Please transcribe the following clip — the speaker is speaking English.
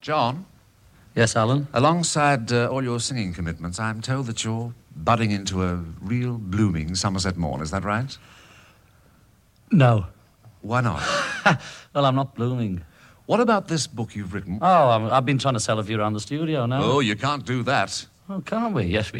John? Yes, Alan? Alongside all your singing commitments, I'm told that you're budding into a real blooming Somerset morn. Is that right? No. Why not? Well, I'm not blooming. What about this book you've written? Oh, I've been trying to sell a few around the studio now. Oh, you can't do that. Oh, can't we? Yes, we